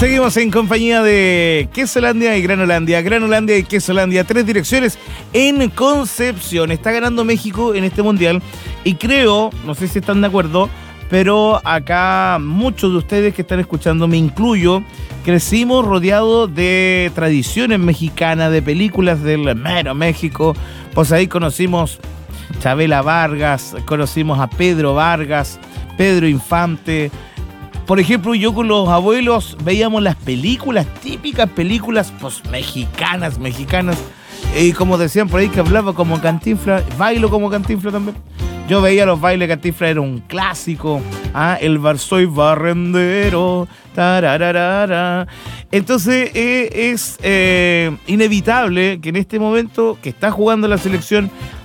Seguimos en compañía de Quesolandia y Granolandia. Granolandia y Quesolandia, 3 direcciones en Concepción. Está ganando México en este mundial y creo, no sé si están de acuerdo, pero acá muchos de ustedes que están escuchando, me incluyo, crecimos rodeados de tradiciones mexicanas, de películas del mero México. Pues ahí conocimos Chabela Vargas, conocimos a Pedro Vargas, Pedro Infante. Por ejemplo, yo con los abuelos veíamos las películas, típicas películas pues mexicanas. Y como decían por ahí que hablaba como Cantinflas, bailo como Cantinflas también. Yo veía los bailes de Cantinflas, era un clásico. El bar soy barrendero. Tararara. Entonces es inevitable que en este momento que está jugando la selección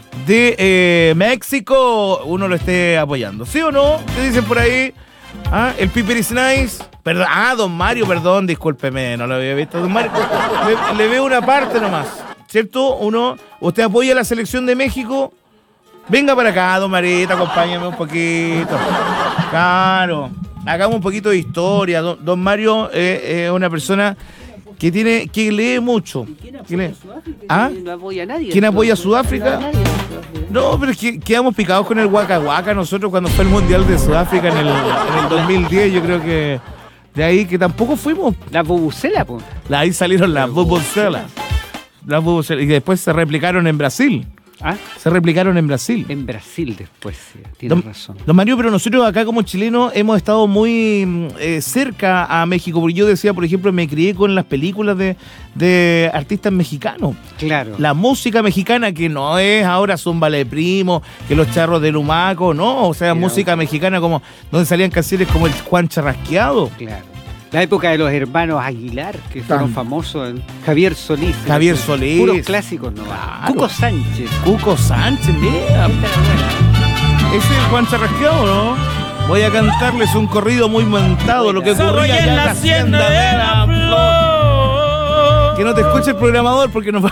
de México, uno lo esté apoyando. ¿Sí o no? ¿Qué dicen por ahí? El Piper is nice. Perdón, don Mario, perdón, discúlpeme, no lo había visto. Don Mario, le veo una parte nomás, ¿cierto? Usted apoya a la selección de México. Venga para acá, don Marita, acompáñame un poquito. Claro, hagamos un poquito de historia. Don Mario es una persona que lee mucho. ¿Quién apoya a Sudáfrica? No apoya a nadie. ¿Quién apoya a Sudáfrica? No, pero es que quedamos picados con el Waka Waka nosotros cuando fue el Mundial de Sudáfrica en el 2010. Yo creo que de ahí que tampoco fuimos. La bubucela, pues. Ahí salieron las bubucelas. Las bubucelas. Y después se replicaron en Brasil. Se replicaron en Brasil. En Brasil después, sí, tienes razón. Don Mario, pero nosotros acá como chilenos hemos estado muy cerca a México, porque yo decía, por ejemplo, me crié con las películas de artistas mexicanos. Claro. La música mexicana, que no es ahora Zúmbale Primo, que los charros de Lumaco, no, o sea, claro. Música mexicana como donde salían canciones como el Juan Charrasqueado. Claro. La época de los hermanos Aguilar, que fueron famosos. Javier Solís. Puros clásicos, ¿no? Claro. Cuco Sánchez, mira. Ese es el Juan Charrasqueado, ¿no? Voy a cantarles un corrido muy montado, lo que ocurría en la hacienda de la flor. Que no te escuche el programador porque no...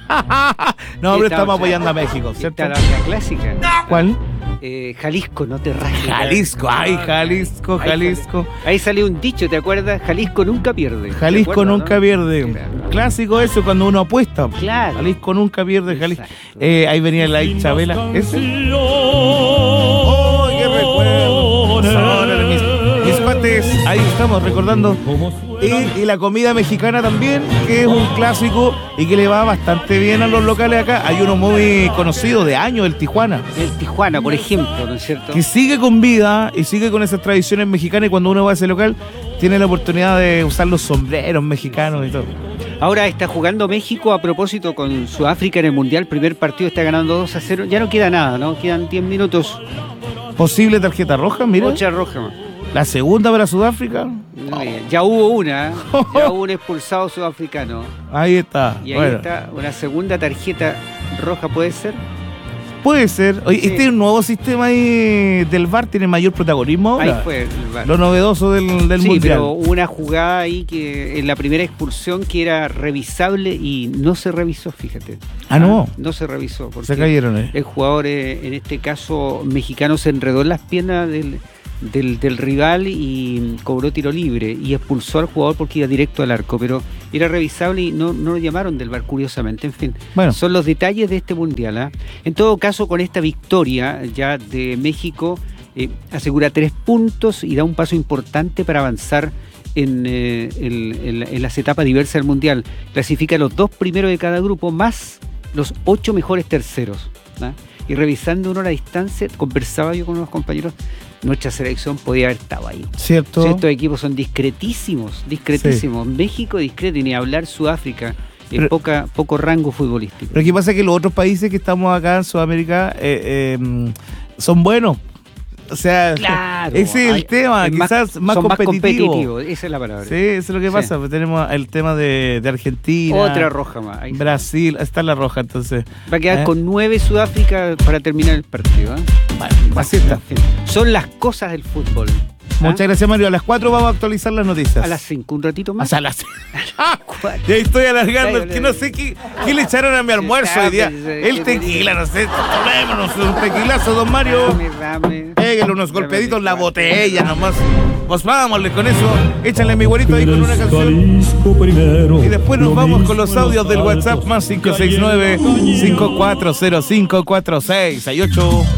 No, pero estamos apoyando a México, ¿cierto? La clásica. ¿Cuál? Jalisco, no te rajes. Jalisco, Jalisco. Ahí salió un dicho, ¿te acuerdas? Jalisco nunca pierde. Jalisco nunca pierde. Claro. Clásico eso cuando uno apuesta. Claro. Jalisco nunca pierde. Ahí venía la Chabela. ¿Ese? ¡Oh, qué recuerdo! Mis cuates, ahí estamos recordando. Y la comida mexicana también, que es un clásico y que le va bastante bien a los locales acá. Hay uno muy conocido de años, el Tijuana. El Tijuana, por ejemplo, ¿no es cierto? Que sigue con vida y sigue con esas tradiciones mexicanas, y cuando uno va a ese local tiene la oportunidad de usar los sombreros mexicanos y todo. Ahora está jugando México a propósito con Sudáfrica en el Mundial. Primer partido está ganando 2-0. Ya no queda nada, ¿no? Quedan 10 minutos. Posible tarjeta roja, mira. Mucha roja. ¿La segunda para Sudáfrica? No, ya hubo una, ya hubo un expulsado sudafricano. Ahí está. Y ahí está, una segunda tarjeta roja, ¿puede ser? Puede ser. Oye, sí. Este nuevo sistema ahí del VAR tiene mayor protagonismo ahora. Ahí fue el VAR. Lo novedoso del Mundial. Sí, pero hubo una jugada ahí que en la primera expulsión que era revisable y no se revisó, fíjate. No. No se revisó. Porque se cayeron, el jugador, en este caso mexicano, se enredó en las piernas del rival y cobró tiro libre y expulsó al jugador porque iba directo al arco, pero era revisable y no lo llamaron del VAR, curiosamente. En fin, son los detalles de este mundial. En todo caso, con esta victoria ya de México, asegura 3 puntos y da un paso importante para avanzar en las etapas diversas del mundial. Clasifica los 2 primeros de cada grupo más los 8 mejores terceros, ¿no? Y revisando uno la distancia, conversaba yo con unos compañeros, nuestra selección podía haber estado ahí. ¿Cierto? Sí, estos equipos son discretísimos. Sí. México discreto, y ni hablar Sudáfrica, poco rango futbolístico. Pero lo que pasa es que los otros países que estamos acá en Sudamérica son buenos. O sea, claro, ese es el tema, quizás más competitivo. Esa es la palabra. Sí, eso es lo que pasa. Pues tenemos el tema de Argentina. Otra roja más. Ahí Brasil, está la roja, entonces. Va a quedar con 9 Sudáfrica para terminar el partido. Bueno, así está. Son las cosas del fútbol. Muchas gracias, Mario. A las 4 vamos a actualizar las noticias. A las 5, un ratito más. A las 5. Y ahí estoy alargando. Que no sé qué le echaron a mi almuerzo hoy día. El tequila, no sé. Tomémonos un tequilazo, don Mario. Dame. Pégale unos golpeditos en la botella nomás. Pues vámonos con eso. Échale mi güerito ahí con una canción. Y después nos vamos con los audios del WhatsApp más 569-5405-4668.